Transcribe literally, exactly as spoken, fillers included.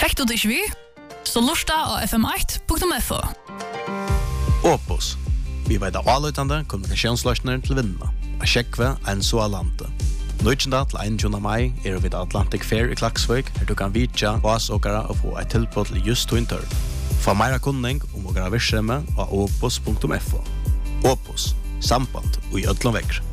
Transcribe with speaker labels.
Speaker 1: Fekk du det ikke vi? Så lursta av f m eitt punktum f o.
Speaker 2: Opus. Vi vet av avløytende kommunikasjonsløsner til vinnene. A sjekve en så alante. Nøytjenda til einogtjúgunda mai er vi Atlantic Fair i Klaksvik, her du kan vitja oss åkere og få et tilbud til just to intør. Få meira kunning om åkere virksomhet av opus punktum f o. Opus. Samband og i ødlom vekker.